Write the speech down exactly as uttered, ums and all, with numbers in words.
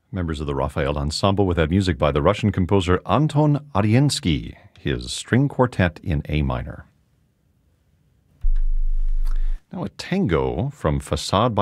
Members of the Raphael Ensemble with that music by the Russian composer Anton Ariensky, his string quartet in A minor. Now a tango from Facade by